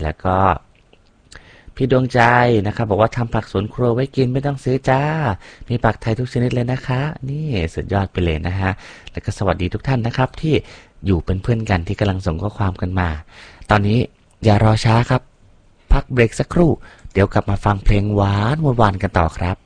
แล้วก็พี่ดวงใจนะครับบอกว่าทำผักสวนครัวไว้กินไม่ต้องซื้อจ้ามีผักไทยทุกชนิดเลยนะคะนี่สุดยอดไปเลยนะฮะแล้วก็สวัสดีทุกท่านนะครับที่อยู่เป็นเพื่อนกันที่กำลังส่งข้อความกันมาตอนนี้อย่ารอช้าครับพักเบรกสักครู่เดี๋ยวกลับมาฟังเพลงหวานกันต่อครับ